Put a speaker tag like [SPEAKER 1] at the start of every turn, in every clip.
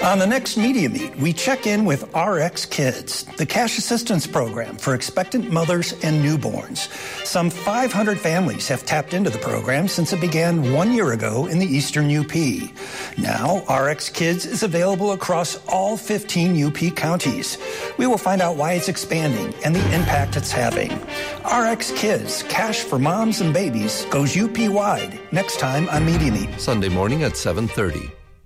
[SPEAKER 1] On the next Media Meet, we check in with RX Kids, the cash assistance program for expectant mothers and newborns. Some 500 families have tapped into the program since it began 1 year ago in the Eastern UP. Now, RX Kids is available across all 15 UP counties. We will find out why it's expanding and the impact it's having. RX Kids, cash for moms and babies, goes UP-wide next time on Media Meet.
[SPEAKER 2] Sunday morning at 7:30.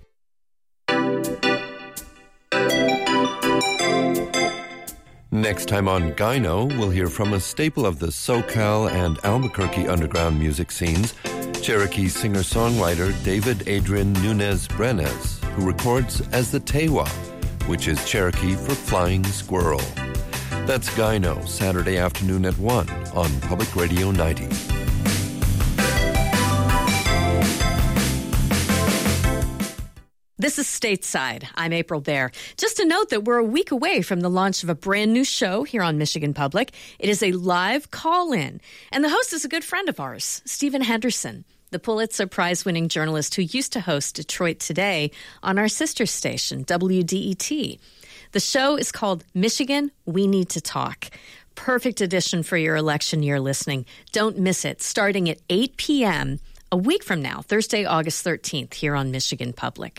[SPEAKER 2] Next time on Gyno, we'll hear from a staple of the SoCal and Albuquerque underground music scenes, Cherokee singer-songwriter David Adrian Nunez Brenes, who records as the Tewa, which is Cherokee for flying squirrel. That's Gyno, Saturday afternoon at 1 on Public Radio 90.
[SPEAKER 3] This is Stateside. I'm April Baer. Just a note that we're a week away from the launch of a brand new show here on Michigan Public. It is a live call-in, and the host is a good friend of ours, Stephen Henderson, the Pulitzer Prize-winning journalist who used to host Detroit Today on our sister station, WDET. The show is called Michigan, We Need to Talk. Perfect addition for your election year listening. Don't miss it, starting at 8 p.m. a week from now, Thursday, August 13th, here on Michigan Public.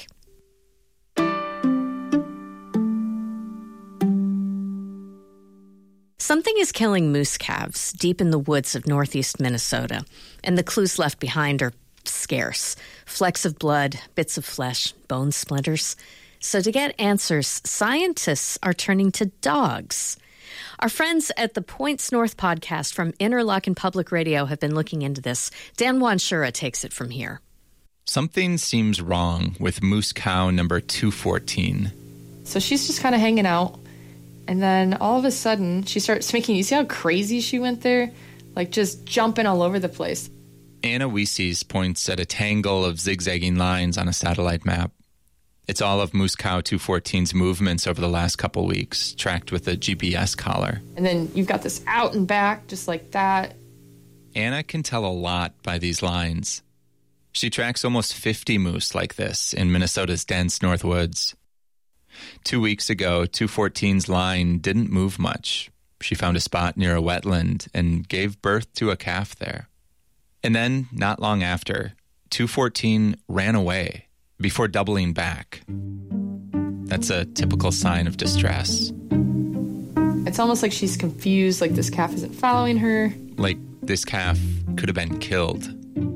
[SPEAKER 3] Something is killing moose calves deep in the woods of northeast Minnesota, and the clues left behind are scarce. Flecks of blood, bits of flesh, bone splinters. So to get answers, scientists are turning to dogs. Our friends at the Points North podcast from Interlochen Public Radio have been looking into this. Dan Wanshura takes it from here.
[SPEAKER 4] Something seems wrong with moose cow number 214.
[SPEAKER 5] So she's just kind of hanging out. And then all of a sudden, she starts making, you see how crazy she went there? Like just jumping all over the place.
[SPEAKER 4] Anna Weeses points at a tangle of zigzagging lines on a satellite map. It's all of moose cow 214's movements over the last couple weeks, tracked with a GPS collar.
[SPEAKER 5] And then you've got this out and back, just like that.
[SPEAKER 4] Anna can tell a lot by these lines. She tracks almost 50 moose like this in Minnesota's dense north woods. 2 weeks ago, 214's line didn't move much. She found a spot near a wetland and gave birth to a calf there. And then, not long after, 214 ran away before doubling back. That's a typical sign of distress.
[SPEAKER 5] It's almost like she's confused, like this calf isn't following her.
[SPEAKER 4] Like this calf could have been killed.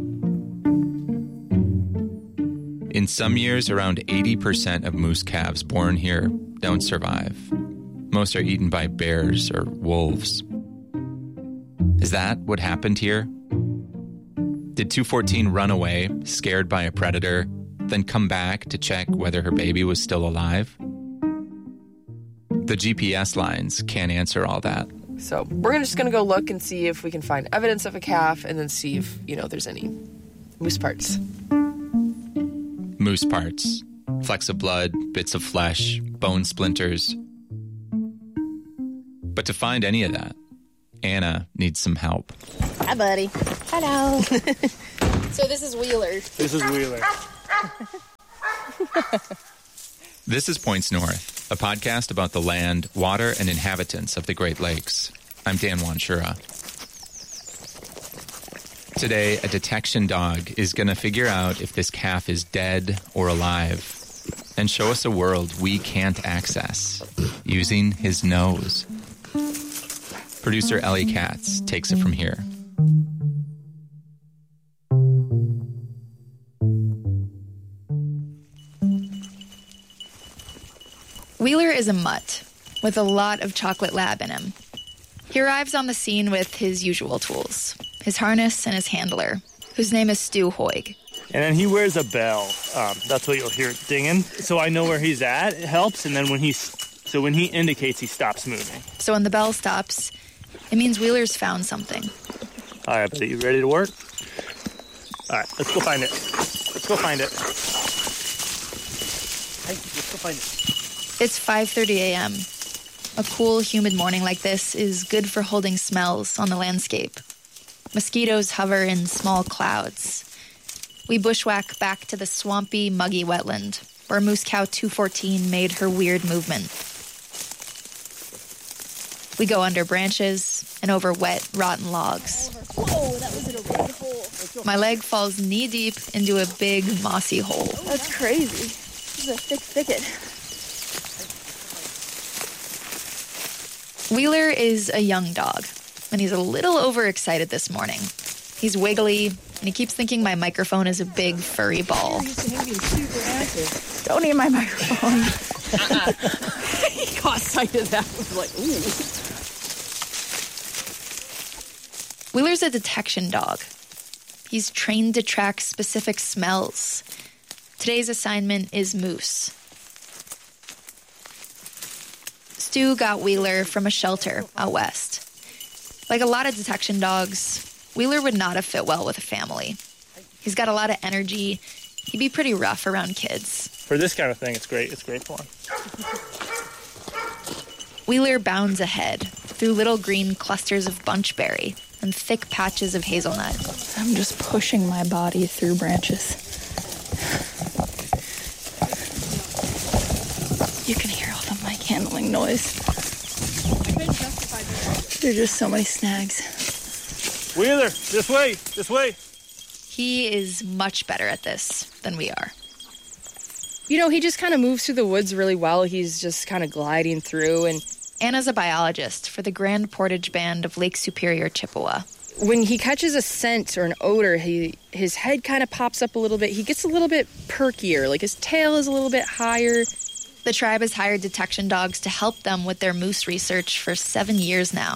[SPEAKER 4] In some years, around 80% of moose calves born here don't survive. Most are eaten by bears or wolves. Is that what happened here? Did 214 run away, scared by a predator, then come back to check whether her baby was still alive? The GPS lines can't answer all that.
[SPEAKER 6] So we're just going to go look and see if we can find evidence of a calf and then see if, there's any moose parts.
[SPEAKER 4] Moose parts, flecks of blood, bits of flesh, bone splinters. But to find any of that, Anna needs some help.
[SPEAKER 7] Hi, buddy. Hello. So this is Wheeler.
[SPEAKER 8] This is Wheeler.
[SPEAKER 4] This is Points North, a podcast about the land, water, and inhabitants of the Great Lakes. I'm Dan Wanshura. Today, a detection dog is going to figure out if this calf is dead or alive and show us a world we can't access using his nose. Producer Ellie Katz takes it from here.
[SPEAKER 9] Wheeler is a mutt with a lot of chocolate lab in him. He arrives on the scene with his usual tools, his harness and his handler, whose name is Stu Hoig.
[SPEAKER 8] And then he wears a bell. That's what you'll hear it dinging. So I know where he's at. It helps. And then when he indicates, he stops moving.
[SPEAKER 9] So when the bell stops, it means Wheeler's found something.
[SPEAKER 8] All right, buddy, you ready to work? All right, let's go find it. Let's go find it. Hey, let's go find it.
[SPEAKER 9] It's 5:30 a.m. A cool, humid morning like this is good for holding smells on the landscape. Mosquitoes hover in small clouds. We bushwhack back to the swampy, muggy wetland, where Moose Cow 214 made her weird movement. We go under branches and over wet, rotten logs.
[SPEAKER 7] Whoa, that was in a big hole.
[SPEAKER 9] My leg falls knee-deep into a big, mossy hole.
[SPEAKER 7] That's crazy. This is a thick thicket.
[SPEAKER 9] Wheeler is a young dog, and he's a little overexcited this morning. He's wiggly, and he keeps thinking my microphone is a big, furry ball.
[SPEAKER 7] Don't eat my microphone.
[SPEAKER 6] He caught sight of that. Was like, ooh.
[SPEAKER 9] Wheeler's a detection dog. He's trained to track specific smells. Today's assignment is moose. Stu got Wheeler from a shelter out west. Like a lot of detection dogs, Wheeler would not have fit well with a family. He's got a lot of energy. He'd be pretty rough around kids.
[SPEAKER 8] For this kind of thing, it's great. It's great fun.
[SPEAKER 9] Wheeler bounds ahead through little green clusters of bunchberry and thick patches of hazelnut.
[SPEAKER 7] I'm just pushing my body through branches. You can hear all the mic handling noise. There's just so many snags.
[SPEAKER 8] Wheeler, this way, this way.
[SPEAKER 9] He is much better at this than we are.
[SPEAKER 5] You know, he just kind of moves through the woods really well. He's just kind of gliding through. And
[SPEAKER 9] Anna's a biologist for the Grand Portage Band of Lake Superior, Chippewa.
[SPEAKER 5] when he catches a scent or an odor, his head kind of pops up a little bit. He gets a little bit perkier, like his tail is a little bit higher.
[SPEAKER 9] The tribe has hired detection dogs to help them with their moose research for 7 years now.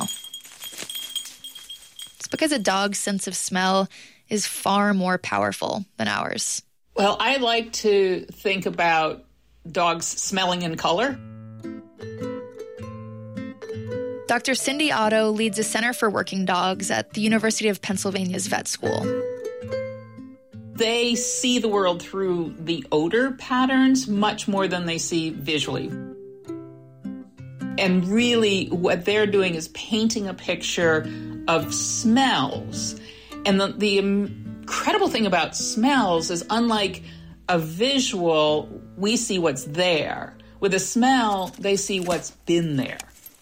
[SPEAKER 9] It's because a dog's sense of smell is far more powerful than ours.
[SPEAKER 10] Well, I like to think about dogs smelling in color.
[SPEAKER 9] Dr. Cindy Otto leads a Center for Working Dogs at the University of Pennsylvania's vet school.
[SPEAKER 10] They see the world through the odor patterns much more than they see visually. And really, what they're doing is painting a picture of smells. And the incredible thing about smells is, unlike a visual, we see what's there. With a smell, they see what's been there.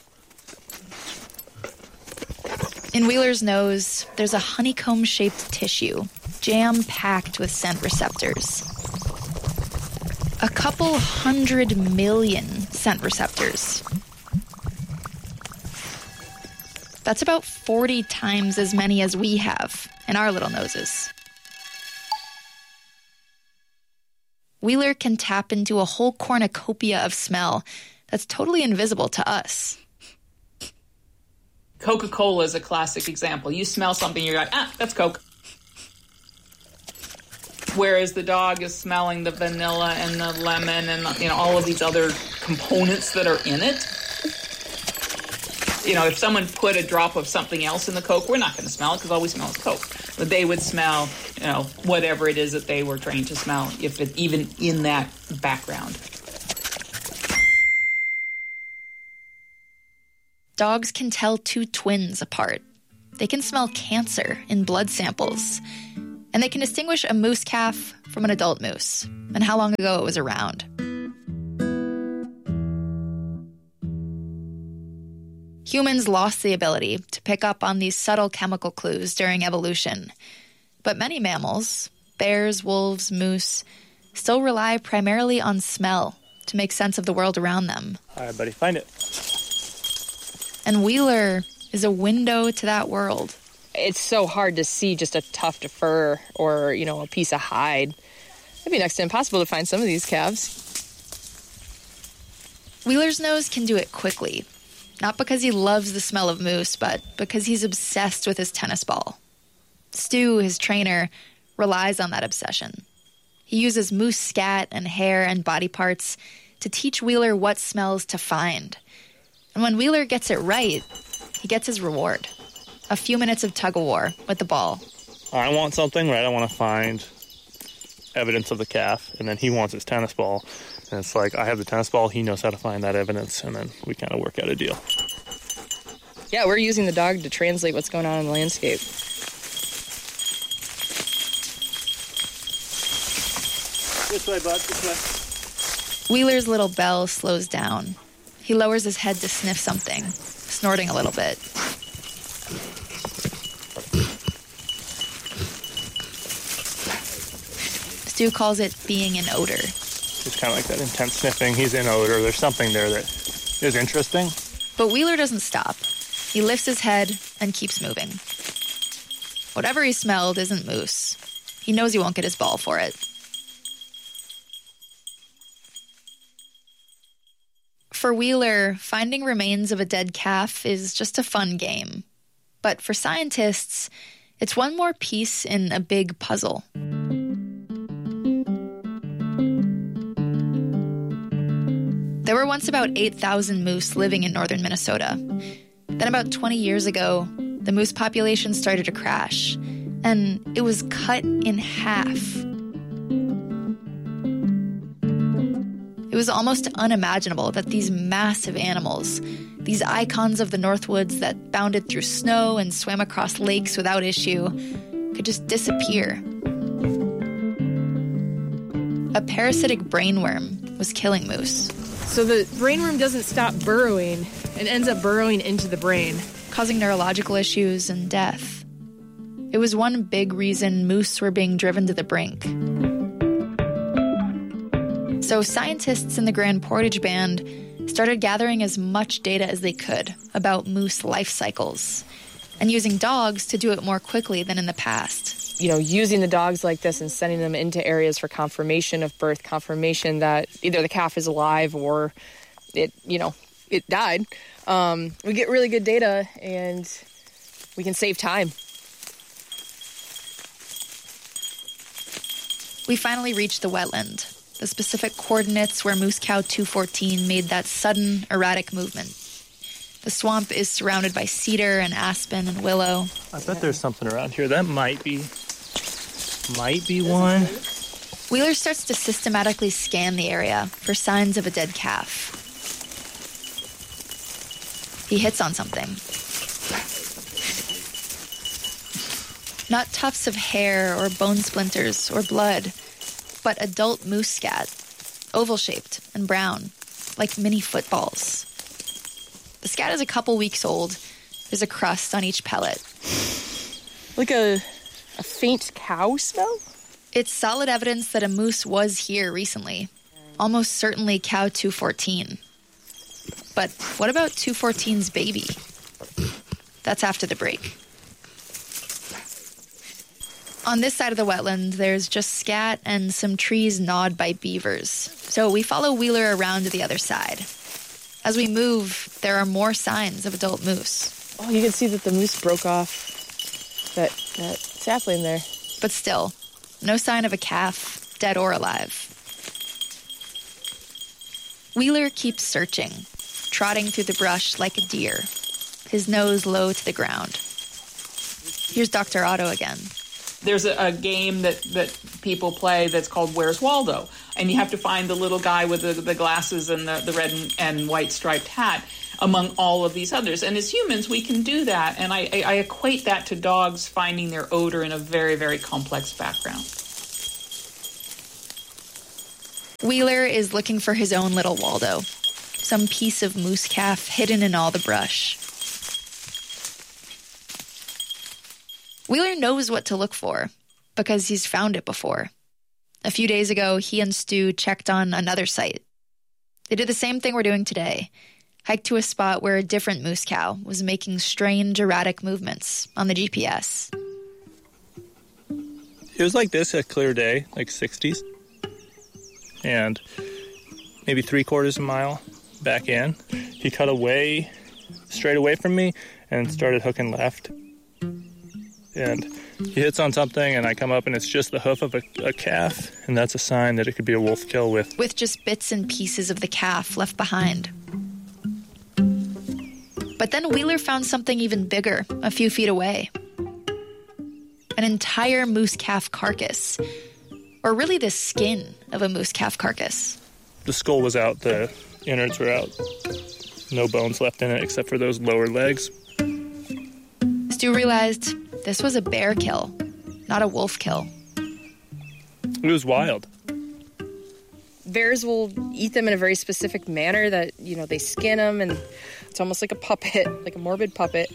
[SPEAKER 9] In Wheeler's nose, there's a honeycomb-shaped tissue, jam-packed with scent receptors. A couple 100 million scent receptors. That's about 40 times as many as we have in our little noses. Wheeler can tap into a whole cornucopia of smell that's totally invisible to us.
[SPEAKER 10] Coca-Cola is a classic example. You smell something, you're like, that's Coke. Whereas the dog is smelling the vanilla and the lemon and all of these other components that are in it. If someone put a drop of something else in the Coke, we're not going to smell it because all we smell is Coke. But they would smell, whatever it is that they were trained to smell, if it even in that background.
[SPEAKER 9] Dogs can tell two twins apart. They can smell cancer in blood samples. And they can distinguish a moose calf from an adult moose and how long ago it was around. Humans lost the ability to pick up on these subtle chemical clues during evolution. But many mammals, bears, wolves, moose, still rely primarily on smell to make sense of the world around them.
[SPEAKER 8] All right, buddy, find it.
[SPEAKER 9] And Wheeler is a window to that world.
[SPEAKER 5] It's so hard to see just a tuft of fur or, a piece of hide. It'd be next to impossible to find some of these calves.
[SPEAKER 9] Wheeler's nose can do it quickly. Not because he loves the smell of moose, but because he's obsessed with his tennis ball. Stu, his trainer, relies on that obsession. He uses moose scat and hair and body parts to teach Wheeler what smells to find. And when Wheeler gets it right, he gets his reward. A few minutes of tug-of-war with the ball.
[SPEAKER 8] I want something, right? I want to find evidence of the calf, and then he wants his tennis ball. And it's like, I have the tennis ball, he knows how to find that evidence, and then we kind of work out a deal.
[SPEAKER 5] Yeah, we're using the dog to translate what's going on in the landscape.
[SPEAKER 8] This way, bud, this way.
[SPEAKER 9] Wheeler's little bell slows down. He lowers his head to sniff something, snorting a little bit. Stu calls it being in odor.
[SPEAKER 8] It's kind of like that intense sniffing. He's in odor. There's something there that is interesting.
[SPEAKER 9] But Wheeler doesn't stop. He lifts his head and keeps moving. Whatever he smelled isn't moose. He knows he won't get his ball for it. For Wheeler, finding remains of a dead calf is just a fun game. But for scientists, it's one more piece in a big puzzle. There were once about 8,000 moose living in northern Minnesota. Then about 20 years ago, the moose population started to crash, and it was cut in half. It was almost unimaginable that these massive animals, these icons of the Northwoods that bounded through snow and swam across lakes without issue, could just disappear. A parasitic brainworm was killing moose.
[SPEAKER 5] So the brainworm doesn't stop burrowing and ends up burrowing into the brain,
[SPEAKER 9] causing neurological issues and death. It was one big reason moose were being driven to the brink. So scientists in the Grand Portage Band started gathering as much data as they could about moose life cycles and using dogs to do it more quickly than in the past.
[SPEAKER 6] You know, using the dogs like this and sending them into areas for confirmation of birth, confirmation that either the calf is alive or it died. We get really good data and we can save time.
[SPEAKER 9] We finally reached the wetland, the specific coordinates where moose cow 214 made that sudden, erratic movement. The swamp is surrounded by cedar and aspen and willow.
[SPEAKER 8] I bet there's something around here. That might be one.
[SPEAKER 9] Wheeler starts to systematically scan the area for signs of a dead calf. He hits on something. Not tufts of hair or bone splinters or blood, but adult moose scat, oval-shaped and brown, like mini footballs. The scat is a couple weeks old. There's a crust on each pellet.
[SPEAKER 6] Like a faint cow smell?
[SPEAKER 9] It's solid evidence that a moose was here recently. Almost certainly cow 214. But what about 214's baby? That's after the break. On this side of the wetland, there's just scat and some trees gnawed by beavers. So we follow Wheeler around to the other side. As we move, there are more signs of adult moose.
[SPEAKER 6] Oh, you can see that the moose broke off that sapling there.
[SPEAKER 9] But still, no sign of a calf, dead or alive. Wheeler keeps searching, trotting through the brush like a deer, his nose low to the ground. Here's Dr. Otto again.
[SPEAKER 10] There's a game that people play that's called Where's Waldo? And you have to find the little guy with the glasses and the red and white striped hat among all of these others. And as humans, we can do that. And I equate that to dogs finding their odor in a very, very complex background.
[SPEAKER 9] Wheeler is looking for his own little Waldo, some piece of moose calf hidden in all the brush. Wheeler knows what to look for because he's found it before. A few days ago, he and Stu checked on another site. They did the same thing we're doing today, hiked to a spot where a different moose cow was making strange, erratic movements on the GPS.
[SPEAKER 8] It was like this, a clear day, like 60s. And maybe 3/4 mile back in, he cut away, straight away from me, and started hooking left. And he hits on something, and I come up, and it's just the hoof of a calf, and that's a sign that it could be a wolf kill with
[SPEAKER 9] just bits and pieces of the calf left behind. But then Wheeler found something even bigger a few feet away. An entire moose calf carcass. Or really the skin of a moose calf carcass.
[SPEAKER 8] The skull was out, the innards were out. No bones left in it except for those lower legs.
[SPEAKER 9] Stu realized this was a bear kill, not a wolf kill.
[SPEAKER 8] It was wild.
[SPEAKER 6] Bears will eat them in a very specific manner that, they skin them, and it's almost like a puppet, like a morbid puppet.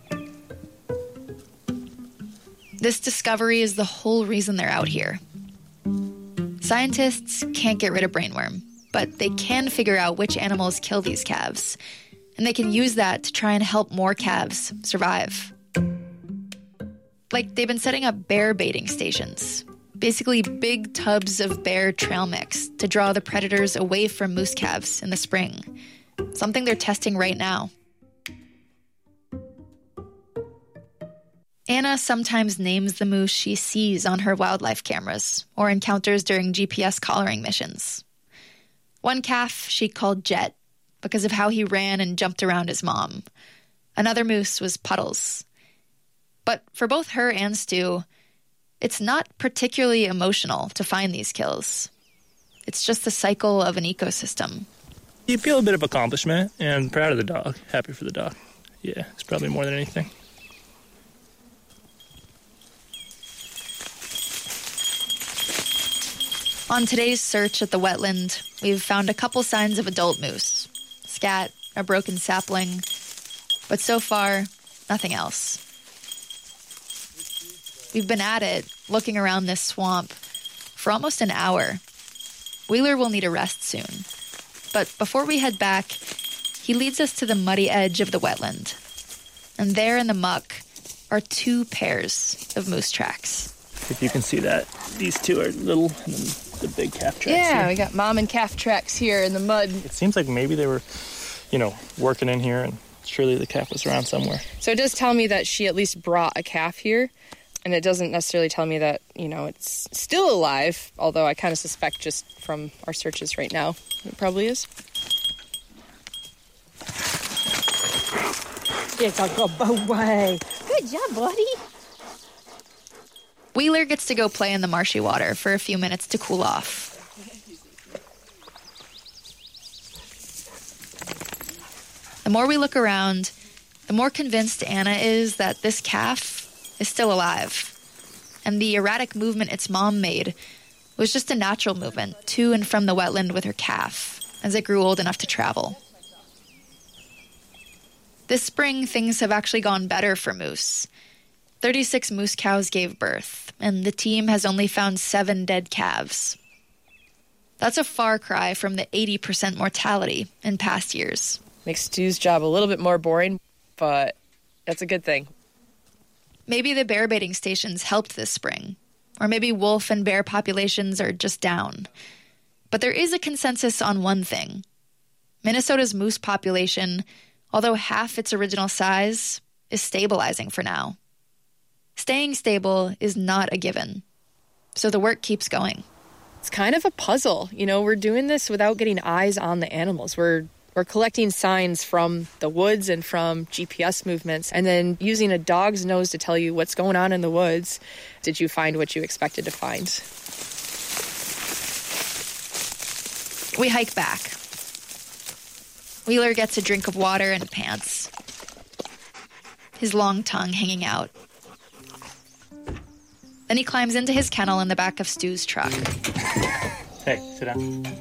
[SPEAKER 9] This discovery is the whole reason they're out here. Scientists can't get rid of brainworm, but they can figure out which animals kill these calves, and they can use that to try and help more calves survive. Like, they've been setting up bear baiting stations, basically big tubs of bear trail mix to draw the predators away from moose calves in the spring, something they're testing right now. Anna sometimes names the moose she sees on her wildlife cameras or encounters during GPS collaring missions. One calf she called Jet because of how he ran and jumped around his mom. Another moose was Puddles. But for both her and Stu, it's not particularly emotional to find these kills. It's just the cycle of an ecosystem.
[SPEAKER 8] You feel a bit of accomplishment and proud of the dog, happy for the dog. Yeah, it's probably more than anything.
[SPEAKER 9] On today's search at the wetland, we've found a couple signs of adult moose. Scat, a broken sapling, but so far, nothing else. We've been at it, looking around this swamp, for almost an hour. Wheeler will need a rest soon. But before we head back, he leads us to the muddy edge of the wetland. And there in the muck are 2 pairs of moose tracks.
[SPEAKER 8] If you can see that, these 2 are little, and then the big calf tracks.
[SPEAKER 6] Yeah,
[SPEAKER 8] here.
[SPEAKER 6] We got mom and calf tracks here in the mud.
[SPEAKER 8] It seems like maybe they were, working in here, and surely the calf was around somewhere.
[SPEAKER 6] So it does tell me that she at least brought a calf here. And it doesn't necessarily tell me that, it's still alive, although I kind of suspect just from our searches right now, it probably is.
[SPEAKER 7] It's a good boy. Good job, buddy.
[SPEAKER 9] Wheeler gets to go play in the marshy water for a few minutes to cool off. The more we look around, the more convinced Anna is that this calf is still alive. And the erratic movement its mom made was just a natural movement to and from the wetland with her calf as it grew old enough to travel. This spring, things have actually gone better for moose. 36 moose cows gave birth, and the team has only found 7 dead calves. That's a far cry from the 80% mortality in past years.
[SPEAKER 6] Makes Stu's job a little bit more boring, but that's a good thing.
[SPEAKER 9] Maybe the bear baiting stations helped this spring, or maybe wolf and bear populations are just down. But there is a consensus on one thing. Minnesota's moose population, although half its original size, is stabilizing for now. Staying stable is not a given, so the work keeps going.
[SPEAKER 6] It's kind of a puzzle. We're doing this without getting eyes on the animals. We're collecting signs from the woods and from GPS movements, and then using a dog's nose to tell you what's going on in the woods. Did you find what you expected to find?
[SPEAKER 9] We hike back. Wheeler gets a drink of water and pants, his long tongue hanging out. Then he climbs into his kennel in the back of Stu's truck.
[SPEAKER 8] Hey, sit down.